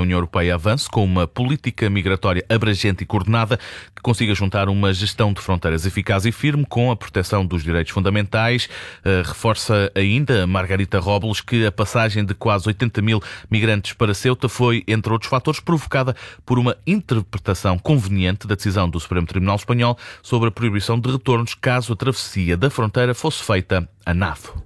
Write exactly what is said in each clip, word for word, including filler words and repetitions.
União Europeia avance com uma política migratória abrangente e coordenada que consiga juntar uma gestão de fronteiras eficaz e firme com a proteção dos direitos fundamentais. Reforça ainda Margarita Robles que a passagem de quase oitenta mil migrantes para Ceuta foi, entre outros fatores, provocada por uma interpretação conveniente da decisão do Supremo Tribunal Espanhol sobre a proibição de retornos caso a travessia da fronteira fosse feita a nado.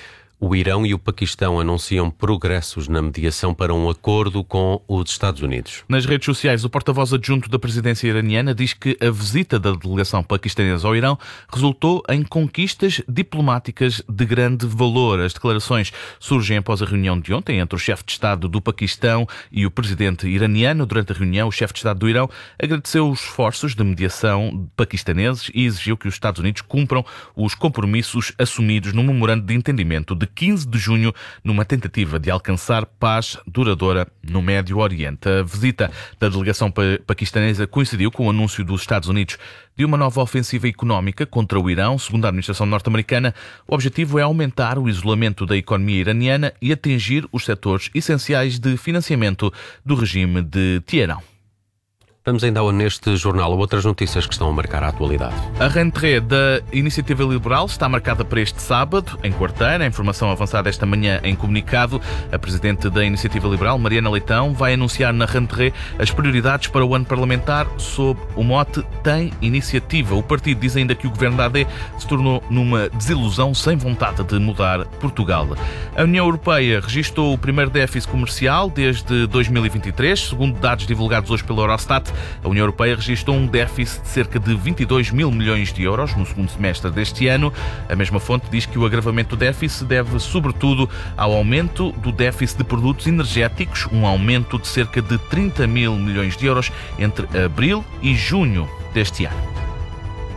O Irão e o Paquistão anunciam progressos na mediação para um acordo com os Estados Unidos. Nas redes sociais, o porta-voz adjunto da presidência iraniana diz que a visita da delegação paquistanesa ao Irão resultou em conquistas diplomáticas de grande valor. As declarações surgem após a reunião de ontem entre o chefe de Estado do Paquistão e o presidente iraniano. Durante a reunião, o chefe de Estado do Irão agradeceu os esforços de mediação paquistaneses e exigiu que os Estados Unidos cumpram os compromissos assumidos no memorando de entendimento de quinze de junho, numa tentativa de alcançar paz duradoura no Médio Oriente. A visita da delegação paquistanesa coincidiu com o anúncio dos Estados Unidos de uma nova ofensiva económica contra o Irão. Segundo a administração norte-americana, o objetivo é aumentar o isolamento da economia iraniana e atingir os setores essenciais de financiamento do regime de Teherão. Vamos ainda neste jornal a outras notícias que estão a marcar a atualidade. A rentrée da Iniciativa Liberal está marcada para este sábado, em Quarteira. A informação avançada esta manhã em comunicado. A Presidente da Iniciativa Liberal, Mariana Leitão, vai anunciar na rentrée as prioridades para o ano parlamentar sob o mote Tem Iniciativa. O partido diz ainda que o governo da A D se tornou numa desilusão sem vontade de mudar Portugal. A União Europeia registrou o primeiro déficit comercial desde dois mil e vinte e três. Segundo dados divulgados hoje pela Eurostat, a União Europeia registrou um déficit de cerca de vinte e dois mil milhões de euros no segundo semestre deste ano. A mesma fonte diz que o agravamento do déficit deve, sobretudo, ao aumento do déficit de produtos energéticos, um aumento de cerca de trinta mil milhões de euros entre abril e junho deste ano.